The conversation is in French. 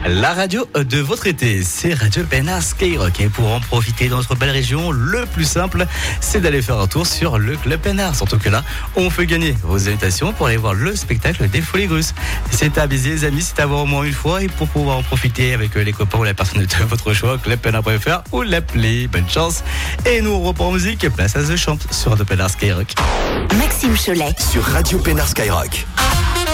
La radio de votre été, c'est Radio Pénard Skyrock. Et pour en profiter dans notre belle région, le plus simple, c'est d'aller faire un tour sur le Club Pénard. Surtout que là, on fait gagner vos invitations pour aller voir le spectacle des Folies Grusses. C'est à viser, les amis, c'est à voir au moins une fois. Et pour pouvoir en profiter avec les copains ou la personne de votre choix, clubpénard.fr ou l'appli. Bonne chance. Et nous, on reprend en musique. Place à The Champ sur Radio Pénard Skyrock. Maxime Cholet sur Radio Pénard Skyrock.